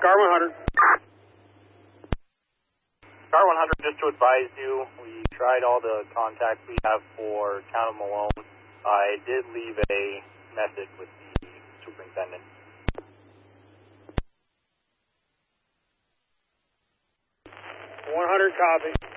Car 100. Car 100, just to advise you, we tried all the contacts we have for Town of Malone. I did leave a message with the superintendent. 100 copy.